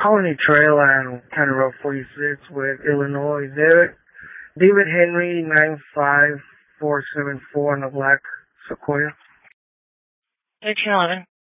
Colony Trail and County Road 46 with Illinois. David Henry 95474 on the black Sequoia. 1311.